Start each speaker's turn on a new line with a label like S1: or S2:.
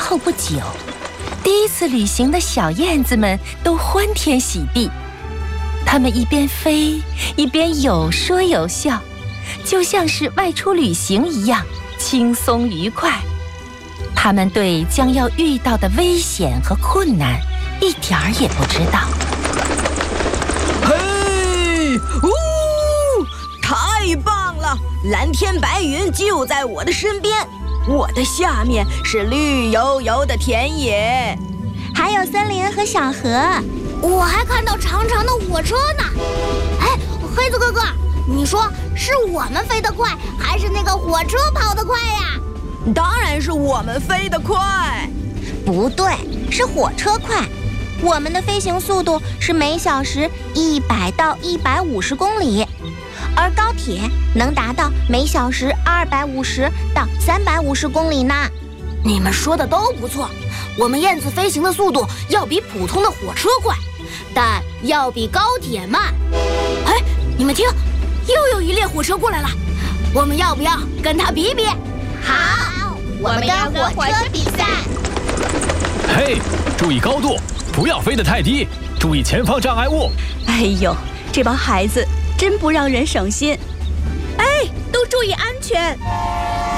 S1: 后不久，第一次旅行的小燕子们都欢天喜地，它们一边飞一边有说有笑，就像是外出旅行一样轻松愉快。它们对将要遇到的危险和困难一点儿也不知道。
S2: 嘿，太棒了！蓝天白云就在我的身边，我的下面是绿油油的田野，
S3: 还有森林和小河。
S4: 我还看到长长的火车呢。哎，黑子哥哥，你说是我们飞得快，还是那个火车跑得快呀？
S2: 当然是我们飞得快。
S3: 不对，是火车快。我们的飞行速度是每小时100到150公里，而高铁能达到每小时250到350公里呢。
S4: 你们说的都不错，我们燕子飞行的速度要比普通的火车快，但要比高铁慢。哎，你们听，又有一列火车过来了，我们要不要跟它比比？
S3: 好，我们跟火车比赛。
S5: 嘿，注意高度，不要飞得太低，注意前方障碍物。
S6: 哎呦，这帮孩子真不让人省心。哎，都注意安全。